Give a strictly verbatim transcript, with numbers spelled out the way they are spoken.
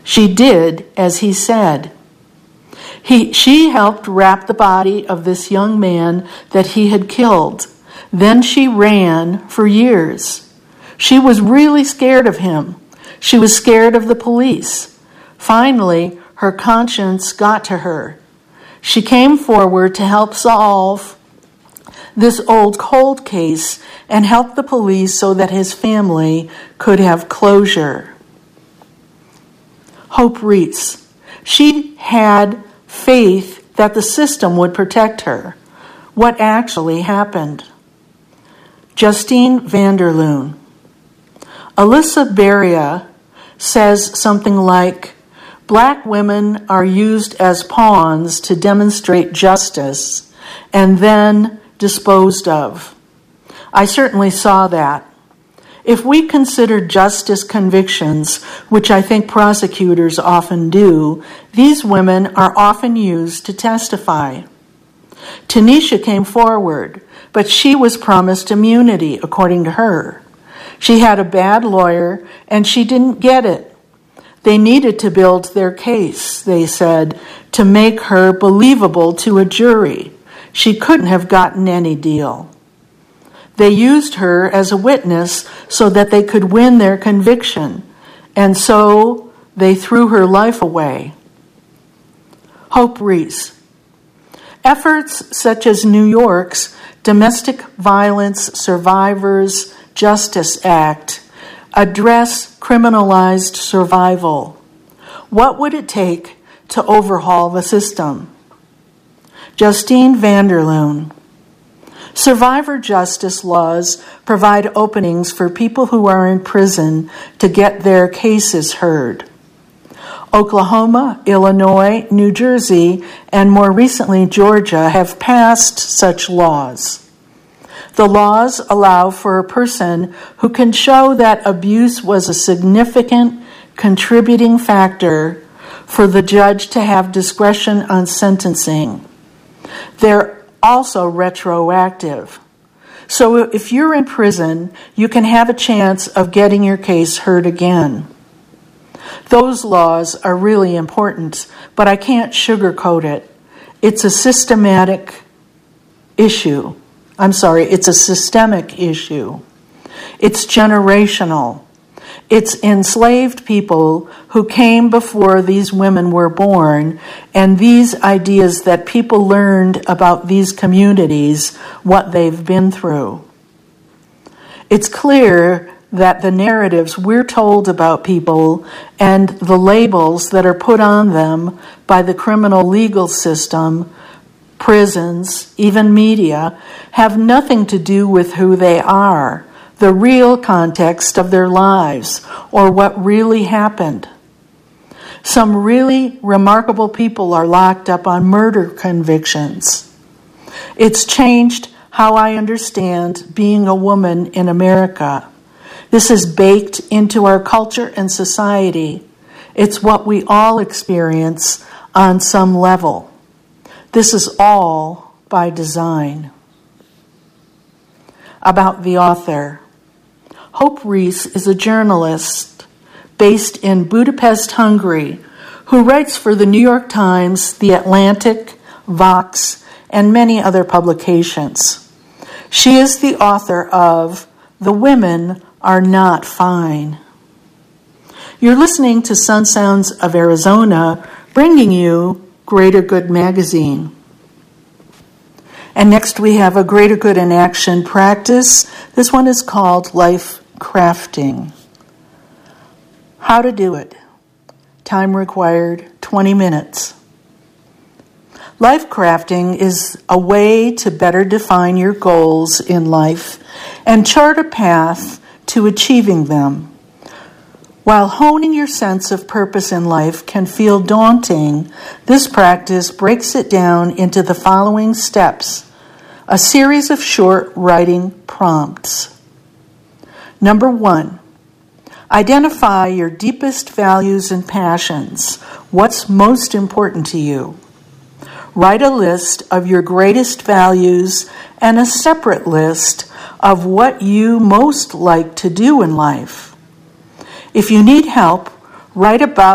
She did as he said. He, she helped wrap the body of this young man that he had killed. Then she ran for years. She was really scared of him. She was scared of the police. Finally, her conscience got to her. She came forward to help solve this old cold case and help the police so that his family could have closure. Hope Reese. She had faith that the system would protect her. What actually happened? Justine Vanderloon. Alyssa Beria says something like, Black women are used as pawns to demonstrate justice and then disposed of. I certainly saw that. If we consider justice convictions, which I think prosecutors often do, these women are often used to testify. Tanisha came forward, but she was promised immunity, according to her. She had a bad lawyer, and she didn't get it. They needed to build their case, they said, to make her believable to a jury. She couldn't have gotten any deal. They used her as a witness so that they could win their conviction, and so they threw her life away. Hope Reese. Efforts such as New York's Domestic Violence Survivors Justice Act address criminalized survival. What would it take to overhaul the system? Justine Vanderloon. Survivor justice laws provide openings for people who are in prison to get their cases heard. Oklahoma, Illinois, New Jersey, and more recently Georgia have passed such laws. The laws allow for a person who can show that abuse was a significant contributing factor for the judge to have discretion on sentencing. They're also retroactive. So if you're in prison, you can have a chance of getting your case heard again. Those laws are really important, but I can't sugarcoat it. It's a systematic issue. I'm sorry, it's a systemic issue. It's generational. It's enslaved people who came before these women were born, and these ideas that people learned about these communities, what they've been through. It's clear that the narratives we're told about people and the labels that are put on them by the criminal legal system, prisons, even media, have nothing to do with who they are, the real context of their lives, or what really happened. Some really remarkable people are locked up on murder convictions. It's changed how I understand being a woman in America. This is baked into our culture and society. It's what we all experience on some level. This is all by design. About the author. Hope Reese is a journalist based in Budapest, Hungary, who writes for the New York Times, The Atlantic, Vox, and many other publications. She is the author of The Women Are Not Fine. You're listening to Sun Sounds of Arizona, bringing you Greater Good Magazine. And next we have a Greater Good in Action practice. This one is called Life Crafting. How to do it. Time required, twenty minutes. Life crafting is a way to better define your goals in life and chart a path to achieving them. While honing your sense of purpose in life can feel daunting, this practice breaks it down into the following steps, a series of short writing prompts. Number one, identify your deepest values and passions. What's most important to you? Write a list of your greatest values and a separate list of what you most like to do in life. If you need help, write about